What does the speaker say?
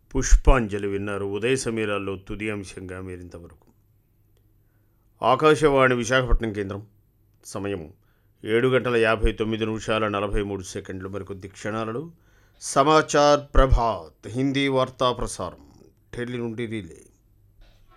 పుష్పాంజలి విన్నారు. ఉదయ సమీరాల్లో తుది అంశంగా మీరింతవరకు. ఆకాశవాణి విశాఖపట్నం కేంద్రం. సమయం 7:59 మరికొద్ది క్షణాలలో సమాచార్ ప్రభాత్ హిందీ వార్తా ప్రసారం ఢిల్లీ నుండి రిలే.